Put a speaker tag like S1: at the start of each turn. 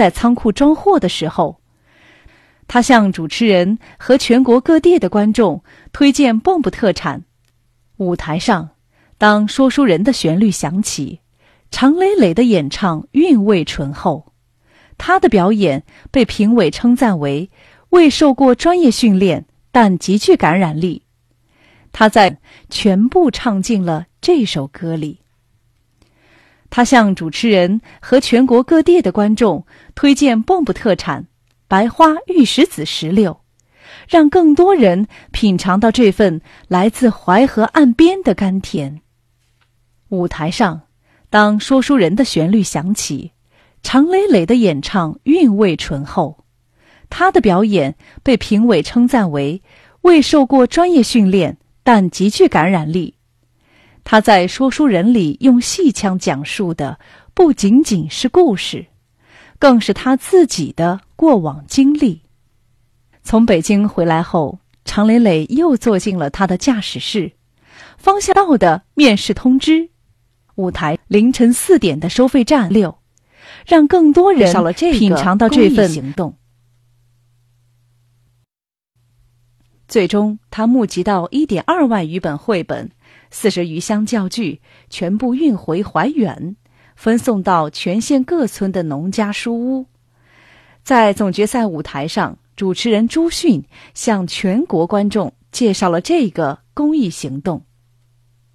S1: 在仓库装货的时候，他向主持人和全国各地的观众推荐蚌埠特产。舞台上，当说书人的旋律响起，常磊磊的演唱韵味醇厚。他的表演被评委称赞为未受过专业训练，但极具感染力。他在全部唱进了这首歌里。他向主持人和全国各地的观众推荐蚌埠特产白花玉石子石榴，让更多人品尝到这份来自淮河岸边的甘甜。舞台上，当说书人的旋律响起，常磊磊的演唱韵味醇厚。他的表演被评委称赞为未受过专业训练，但极具感染力。他在说书人里用戏腔讲述的不仅仅是故事，更是他自己的过往经历。从北京回来后，常磊磊又坐进了他的驾驶室，方向到的面试通知，舞台凌晨4点的收费站6，让更多人品尝到这份行动。最终，他募集到1.2万余本绘本，40余箱教具，全部运回怀远，分送到全县各村的农家书屋。在总决赛舞台上，主持人朱迅向全国观众介绍了这个公益行动。